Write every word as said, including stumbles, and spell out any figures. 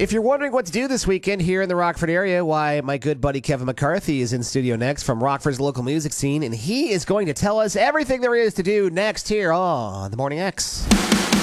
If you're wondering what to do this weekend here in the Rockford area, why, my good buddy Kevin McCarthy is in studio next from Rockford's local music scene, and he is going to tell us everything there is to do next here on The Morning X.